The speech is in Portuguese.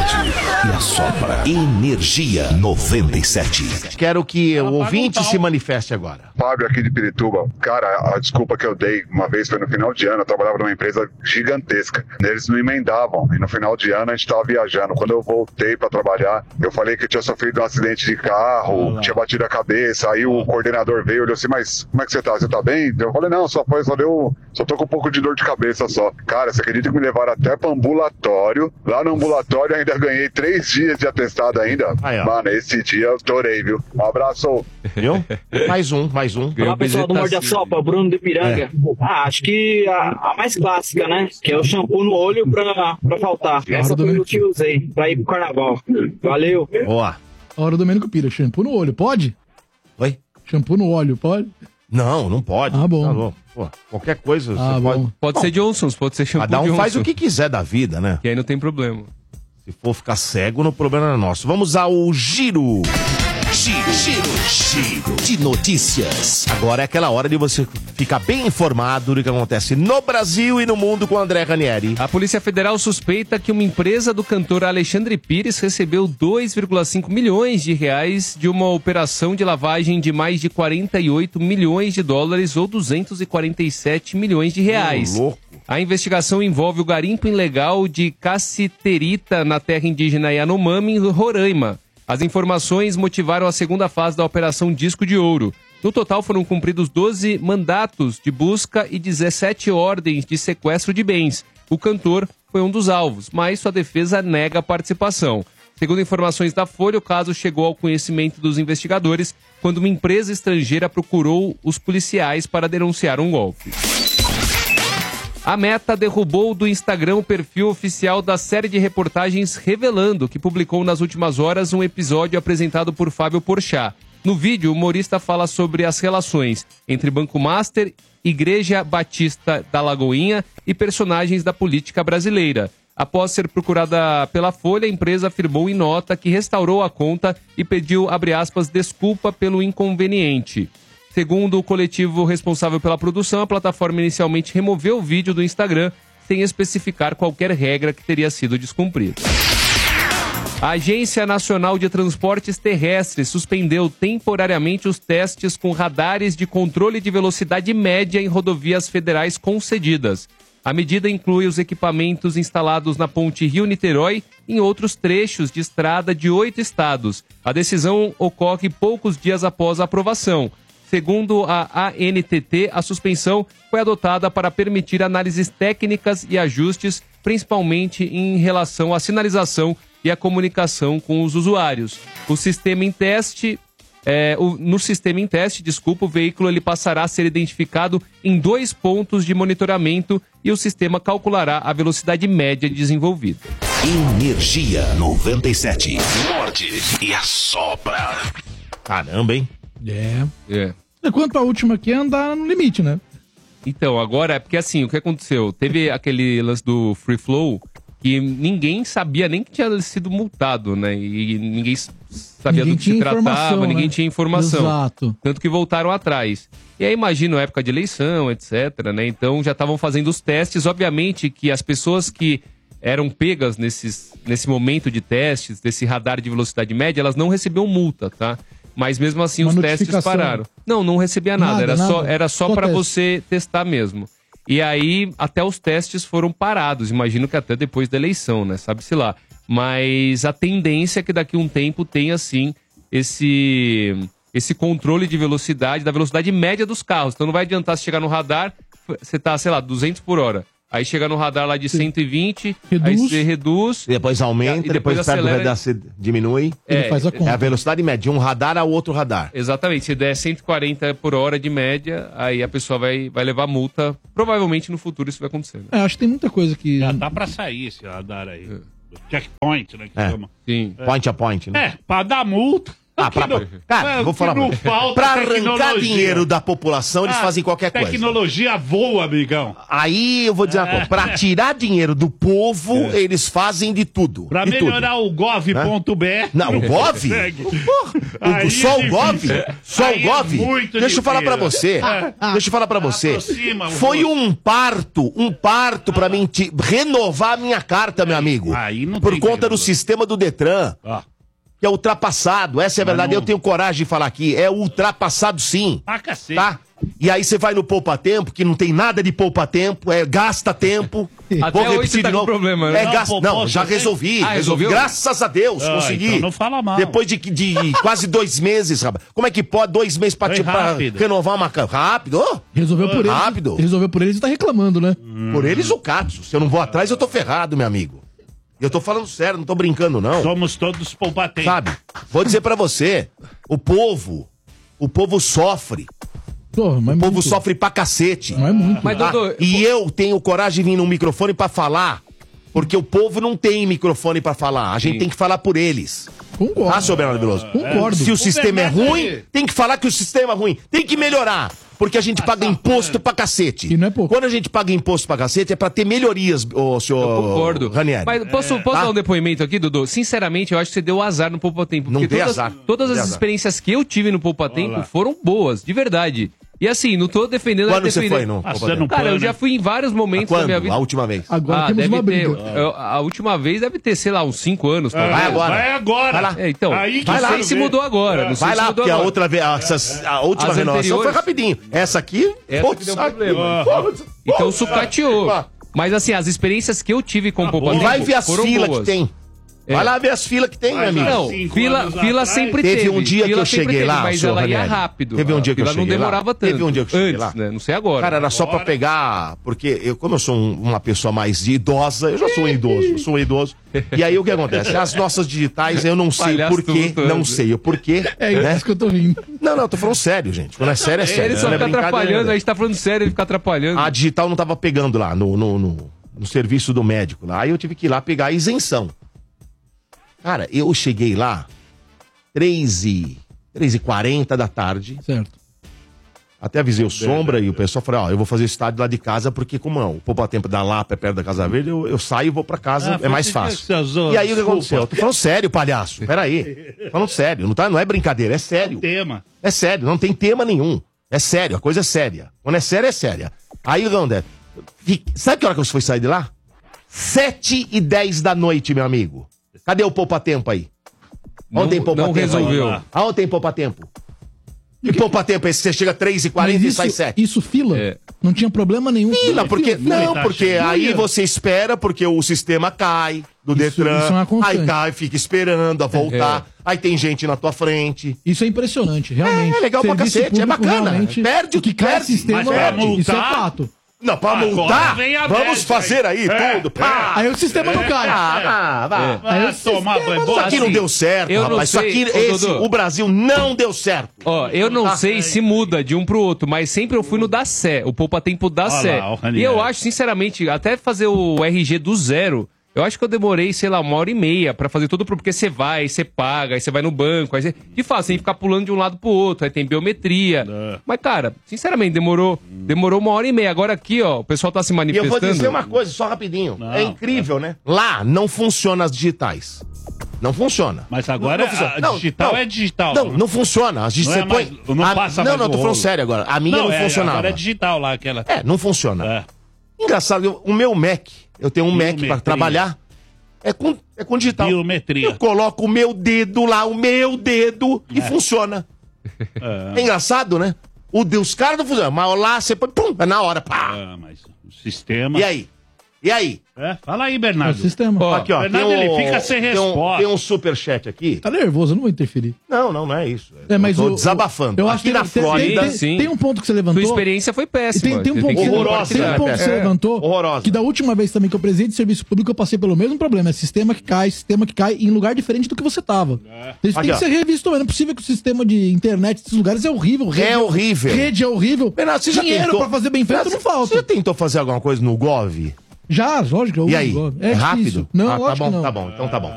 e assopra. Energia 97. Quero que o ouvinte se manifeste agora. Fábio aqui de Pirituba. Cara, a desculpa que eu dei uma vez foi no final de ano. Eu trabalhava numa empresa gigantesca. Eles não emendavam. E no final de ano a gente tava viajando. Quando eu voltei pra trabalhar, eu falei que eu tinha sofrido um acidente de carro, tinha batido a cabeça. Aí o coordenador veio e olhou assim, mas como é que você tá? Você tá bem? Eu falei, não, só tô com um pouco de dor de cabeça só. Cara, você acredita que me levaram até pro ambulatório? Lá no ambulatório ainda ganhei 3 dias de atestado ainda. Aí, mano, esse dia eu torei, viu? Um abraço. Viu? Mais um. Olá, pessoal do Morde a Sopa, Bruno de Piranga. Acho que a mais clássica, né? Que é o shampoo no olho pra faltar. Essa foi o que eu usei pra ir pro carnaval. Valeu. Boa. A hora do Domênico Pira. Shampoo no olho, pode? Oi? Shampoo no olho, pode? Não pode. Ah, bom. Tá bom. Pô, qualquer coisa você pode. Pode ser Johnson's, pode ser shampoo Cada um Johnson's. faz o que quiser da vida, né? Que aí não tem problema. Se for ficar cego, no problema é nosso. Vamos ao giro. Giro de notícias. Agora é aquela hora de você ficar bem informado do que acontece no Brasil e no mundo com o André Ranieri. A Polícia Federal suspeita que uma empresa do cantor Alexandre Pires recebeu 2,5 milhões de reais de uma operação de lavagem de mais de 48 milhões de dólares ou 247 milhões de reais. Louco. A investigação envolve o garimpo ilegal de cassiterita na terra indígena Yanomami, em Roraima. As informações motivaram a segunda fase da Operação Disco de Ouro. No total foram cumpridos 12 mandatos de busca e 17 ordens de sequestro de bens. O cantor foi um dos alvos, mas sua defesa nega a participação. Segundo informações da Folha, o caso chegou ao conhecimento dos investigadores quando uma empresa estrangeira procurou os policiais para denunciar um golpe. A Meta derrubou do Instagram o perfil oficial da série de reportagens Revelando, que publicou nas últimas horas um episódio apresentado por Fábio Porchat. No vídeo, o humorista fala sobre as relações entre Banco Master, Igreja Batista da Lagoinha e personagens da política brasileira. Após ser procurada pela Folha, a empresa afirmou em nota que restaurou a conta e pediu, abre aspas, desculpa pelo inconveniente. Segundo o coletivo responsável pela produção, a plataforma inicialmente removeu o vídeo do Instagram sem especificar qualquer regra que teria sido descumprida. A Agência Nacional de Transportes Terrestres suspendeu temporariamente os testes com radares de controle de velocidade média em rodovias federais concedidas. A medida inclui os equipamentos instalados na ponte Rio-Niterói e em outros trechos de estrada de 8 estados. A decisão ocorre poucos dias após a aprovação. Segundo a ANTT, a suspensão foi adotada para permitir análises técnicas e ajustes, principalmente em relação à sinalização e à comunicação com os usuários. No sistema em teste, o veículo ele passará a ser identificado em 2 pontos de monitoramento e o sistema calculará a velocidade média desenvolvida. Energia 97. Morde e assopra. Caramba, hein? É. Quanto à última aqui, é andar no limite, né? Então, agora é porque assim, o que aconteceu? Teve aquele lance do Free Flow que ninguém sabia nem que tinha sido multado, né? E ninguém sabia do que se tratava, ninguém tinha informação. Exato. Tanto que voltaram atrás. E aí, imagino, época de eleição, etc, né? Então, já estavam fazendo os testes. Obviamente que as pessoas que eram pegas nesse momento de testes, desse radar de velocidade média, elas não recebiam multa, tá? Mas mesmo assim os testes pararam. Não recebia nada. Era só para você testar mesmo. E aí até os testes foram parados. Imagino que até depois da eleição, né? Sabe-se lá. Mas a tendência é que daqui a um tempo tenha, assim, esse controle de velocidade, da velocidade média dos carros. Então não vai adiantar você chegar no radar, você tá, sei lá, 200 por hora. Aí chega no radar lá de 120, aí você reduz. Depois aumenta, e depois perto do radar você diminui. Ele faz a conta. É a velocidade média, de um radar ao outro radar. Exatamente, se der 140 por hora de média, aí a pessoa vai levar multa. Provavelmente no futuro isso vai acontecer. Né? Acho que tem muita coisa que... Já dá pra sair esse radar aí. Do checkpoint, né, que chama. Sim. Point a point, né? Pra dar multa. Cara, vou falar pra arrancar dinheiro da população, eles fazem qualquer coisa. Tecnologia voa, amigão. Aí eu vou dizer uma coisa, pra tirar dinheiro do povo, eles fazem de tudo. Pra de melhorar tudo. o gov.br. Não, o gov? Só o gov? Só o gov? Deixa eu falar pra você. Deixa eu falar pra você. Foi um parto pra mim renovar a minha carta, meu amigo. Por conta do sistema do Detran. Que é ultrapassado, essa é a verdade, eu tenho coragem de falar aqui, é ultrapassado sim, tá? E aí você vai no poupa-tempo, que não tem nada de poupa-tempo, gasta tempo. Até hoje você tá com problema, né? Não, já resolvi, resolvi, graças a Deus, consegui. Então não fala mal. Depois de quase 2 meses, rapaz. Como é que pode 2 meses pra renovar uma carta? Rápido? Resolveu por eles. Rápido. Resolveu por eles e tá reclamando, né? Por eles o Katsu, se eu não vou atrás eu tô ferrado, meu amigo. Eu tô falando sério, não tô brincando, não. Somos todos poupa-tempo. Sabe? Vou dizer pra você, o povo sofre. O povo sofre pra cacete. Não é muito. Mas, Dodô, e eu tenho coragem de vir num microfone pra falar, porque o povo não tem microfone pra falar. A gente tem que falar por eles. Concordo. Seu Bernardo Veloso? Concordo. Se o sistema é ruim, tem que falar que o sistema é ruim. Tem que melhorar. Porque a gente paga imposto pra cacete. E não é pouco. Quando a gente paga imposto pra cacete, é pra ter melhorias, senhor Eu concordo. Ranieri. Mas posso dar um depoimento aqui, Dudu? Sinceramente, eu acho que você deu azar no Poupa Tempo. Não tem azar. Todas as experiências que eu tive no Poupa Tempo foram boas, de verdade. E assim, não tô defendendo... Quando você foi no Poupa Tempo? Cara, eu já fui em vários momentos da minha vida. A última vez? Agora temos uma briga. A última vez deve ter, sei lá, uns 5 anos. Vai agora. Vai agora. Vai lá. Então, não sei se mudou agora. Vai lá, porque a outra vez, a última renovação foi rapidinho. Essa aqui, deu problema. Então sucateou. Mas assim, as experiências que eu tive com o Poupa Tempo vai ver as filas que tem. É. Vai lá ver as filas que tem, meu amigo. Não, fila sempre teve. Teve um dia que eu cheguei lá, mas ela ia rápido. Teve um dia que eu cheguei lá. Ela não demorava tanto. Teve um dia que eu cheguei lá. Né? Não sei agora. Cara, era só pra pegar... Porque como eu sou uma pessoa mais idosa, eu já sou um idoso, E aí o que acontece? As nossas digitais, eu não sei o porquê. Não sei o porquê. É isso que eu tô rindo. Não, eu tô falando sério, gente. Quando é sério, é sério. Ele só fica atrapalhando, a gente tá falando sério, ele fica atrapalhando. A digital não tava pegando lá no serviço do médico lá. Aí eu tive que ir lá pegar a isenção. Cara, eu cheguei lá 3h40 da tarde. Certo. Até avisei o Sombra e o pessoal falou, eu vou fazer o estádio lá de casa, porque como não, o Poupa Tempo da Lapa é perto da Casa Verde, eu saio e vou pra casa, é mais fácil. E aí o que aconteceu? Eu tô falando sério, palhaço. Peraí. Falando sério, não é brincadeira, é sério. Tema. É sério, não tem tema nenhum. É sério, a coisa é séria. Quando é séria, é séria. Aí o que acontece? Sabe que hora que eu fui sair de lá? 7h10 da noite, meu amigo. Cadê o Poupa Tempo aí? Onde tem Poupa Tempo? Resolveu. Aonde tem Poupa Tempo? E Poupa Tempo esse? Você chega 3h40 e sai 7. Isso, fila? É. Não tinha problema nenhum. Fila, porque... Não, porque aí você espera, porque o sistema cai do Detran. Isso é uma constante. Aí cai, fica esperando a voltar. Aí tem gente na tua frente. Isso é impressionante, realmente. É legal pra cacete, é bacana. Perde o que cai perde. sistema, mas pra multar, isso é fato. Não, pra multar, vamos fazer aí tudo. Pá. Aí o sistema não cai. Vai tomar banho. Isso aqui não deu certo, rapaz. Isso aqui, o Brasil não deu certo. Ó, eu não sei se muda de um pro outro, mas sempre eu fui no da Sé, o Poupa Tempo da Sé. E eu acho, sinceramente, até fazer o RG do zero, eu acho que eu demorei, sei lá, 1h30 pra fazer tudo, porque você vai, você paga, aí você vai no banco, aí você... De fato, você tem que ficar pulando de um lado pro outro, aí tem biometria. Mas, cara, sinceramente, demorou 1h30. Agora aqui, ó, o pessoal tá se manifestando. E eu vou dizer uma coisa, só rapidinho. É incrível, né? Lá não funciona as digitais. Não funciona. Mas agora a digital é digital. Não funciona. As digitais não passa mais tô falando sério agora. A minha não funcionava. Agora é digital lá, aquela... não funciona. Engraçado, o meu Mac, eu tenho um Mac pra trabalhar, é com digital. Biometria. Eu coloco o meu dedo lá, e funciona. É engraçado, né? Os caras não funcionam, mas lá você põe, pum, é na hora. Pá. Mas o sistema... E aí? Fala aí, Bernardo. O sistema. Aqui, ó. Bernardo, ele fica sem resposta. Tem um superchat aqui. Tá nervoso, eu não vou interferir. Não é isso. Mas eu tô desabafando. Eu acho que na Flórida... Tem um ponto que você levantou... Sua experiência foi péssima. Tem um ponto que você levantou... Horrorosa. Que da última vez também que eu presidente de serviço público, eu passei pelo mesmo problema. É sistema que cai em lugar diferente do que você tava. Isso tem que ser revisto. Não é possível que o sistema de internet desses lugares é horrível. É horrível. Rede é horrível. Bernardo, você já tentou... pra fazer bem feito não falta. Você já tentou fazer alguma coisa no Gov? Já, lógico. E aí? É rápido? Não, tá lógico bom, que não. tá bom, então tá bom.